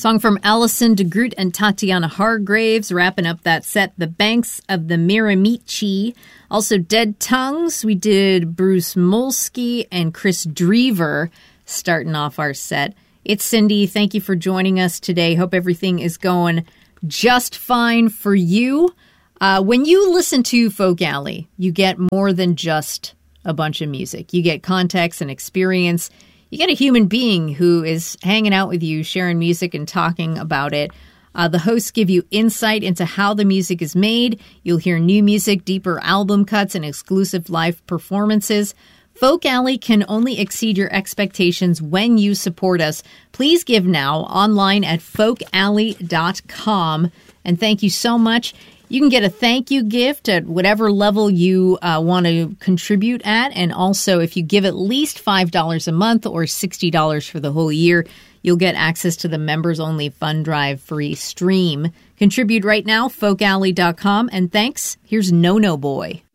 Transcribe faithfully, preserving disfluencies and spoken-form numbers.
Song from Alison DeGroot and Tatiana Hargraves, wrapping up that set, The Banks of the Miramichi. Also Dead Tongues, we did Bruce Molsky and Chris Drever starting off our set. It's Cindy. Thank you for joining us today. Hope everything is going just fine for you. Uh, when you listen to Folk Alley, you get more than just a bunch of music. You get context and experience. You get a human being who is hanging out with you, sharing music and talking about it. Uh, the hosts give you insight into how the music is made. You'll hear new music, deeper album cuts, and exclusive live performances. Folk Alley can only exceed your expectations when you support us. Please give now online at folk alley dot com. And thank you so much. You can get a thank you gift at whatever level you uh, want to contribute at. And also, if you give at least five dollars a month or sixty dollars for the whole year, you'll get access to the members-only Fund Drive free stream. Contribute right now, folk alley dot com. And thanks. Here's No No Boy.